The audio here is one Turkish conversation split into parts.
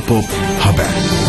Rapop Haber.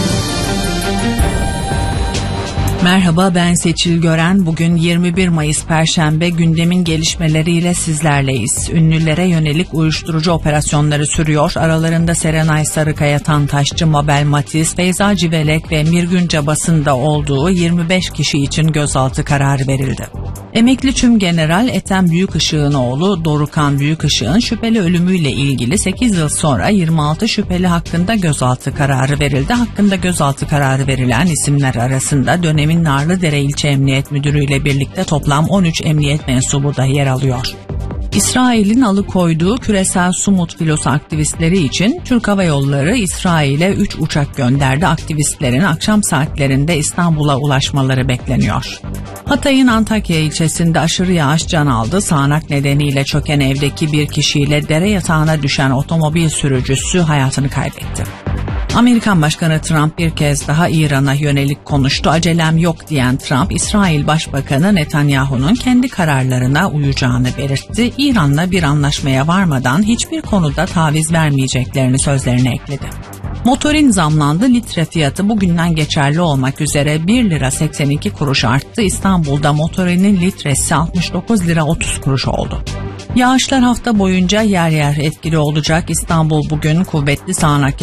Merhaba, ben Seçil Gören. Bugün 21 Mayıs Perşembe, gündemin gelişmeleriyle sizlerleyiz. Ünlülere yönelik uyuşturucu operasyonları sürüyor. Aralarında Serenay Sarıkaya Tantaşçı, Mabel Matiz, Feyza Civelek ve Mirgün Cabas'ın da olduğu 25 kişi için gözaltı kararı verildi. Emekli Tümgeneral Ethem Büyükışık'ın oğlu Dorukhan Büyükışık'ın şüpheli ölümüyle ilgili 8 yıl sonra 26 şüpheli hakkında gözaltı kararı verildi. Hakkında gözaltı kararı verilen isimler arasında dönemin Narlıdere İlçe Emniyet Müdürü ile birlikte toplam 13 emniyet mensubu da yer alıyor. İsrail'in alıkoyduğu küresel su mutfilosu aktivistleri için Türk Hava Yolları İsrail'e 3 uçak gönderdi. Aktivistlerin akşam saatlerinde İstanbul'a ulaşmaları bekleniyor. Hatay'ın Antakya ilçesinde aşırı yağış can aldı. Sağanak nedeniyle çöken evdeki bir kişiyle dere yatağına düşen otomobil sürücüsü hayatını kaybetti. Amerikan Başkanı Trump bir kez daha İran'a yönelik konuştu. Acelem yok diyen Trump, İsrail Başbakanı Netanyahu'nun kendi kararlarına uyacağını belirtti. İran'la bir anlaşmaya varmadan hiçbir konuda taviz vermeyeceklerini sözlerine ekledi. Motorin zamlandı. Litre fiyatı bugünden geçerli olmak üzere 1 lira 82 kuruş arttı. İstanbul'da motorinin litresi 69 lira 30 kuruş oldu. Yağışlar hafta boyunca yer yer etkili olacak. İstanbul bugün kuvvetli sağanak